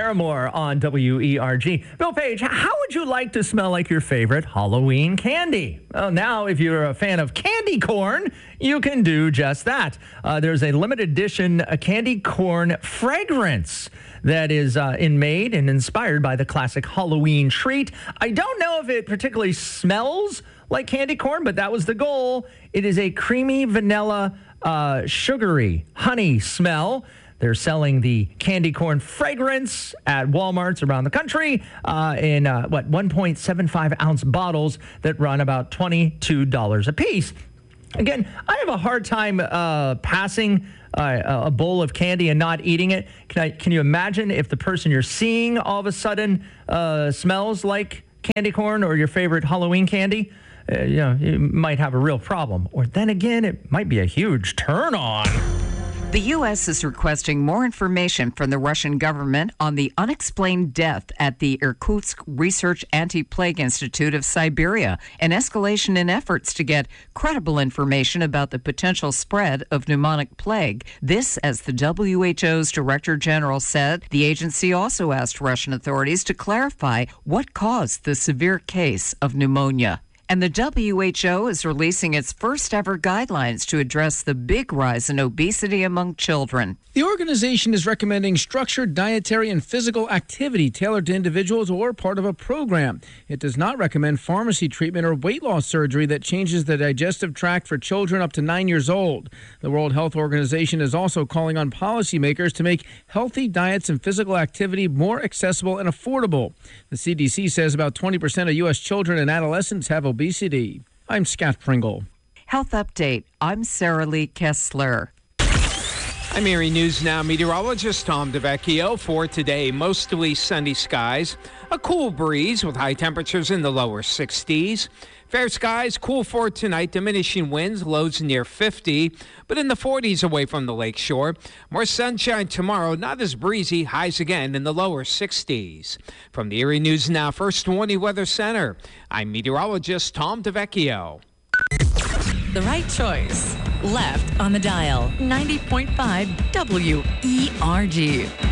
Paramore on WERG. Bill Page, how would you like to smell like your favorite Halloween candy? Well, now, if you're a fan of candy corn, you can do just that. There's a limited edition candy corn fragrance that is made and inspired by the classic Halloween treat. I don't know if it particularly smells like candy corn, but that was the goal. It is a creamy vanilla, sugary honey smell. They're selling the candy corn fragrance at Walmarts around the country in 1.75 ounce bottles that run about $22 a piece. Again, I have a hard time passing a bowl of candy and not eating it. Can you imagine if the person you're seeing all of a sudden smells like candy corn or your favorite Halloween candy? You might have a real problem. Or then again, it might be a huge turn on. The U.S. is requesting more information from the Russian government on the unexplained death at the Irkutsk Research Anti-Plague Institute of Siberia, an escalation in efforts to get credible information about the potential spread of pneumonic plague. This, as the WHO's Director General said. The agency also asked Russian authorities to clarify what caused the severe case of pneumonia. And the WHO is releasing its first ever guidelines to address the big rise in obesity among children. The organization is recommending structured dietary and physical activity tailored to individuals or part of a program. It does not recommend pharmacy treatment or weight loss surgery that changes the digestive tract for children up to 9 years old. The World Health Organization is also calling on policymakers to make healthy diets and physical activity more accessible and affordable. The CDC says about 20% of U.S. children and adolescents have obesity. I'm Scott Pringle. Health Update. I'm Sarah Lee Kessler. I'm Erie News Now meteorologist Tom DeVecchio. For today, mostly sunny skies, a cool breeze with high temperatures in the lower 60s. Fair skies, cool for tonight, diminishing winds, lows near 50, but in the 40s away from the lakeshore. More sunshine tomorrow, not as breezy, highs again in the lower 60s. From the Erie News Now First Warning Weather Center, I'm meteorologist Tom DeVecchio. The right choice. Left on the dial. 90.5 WERG.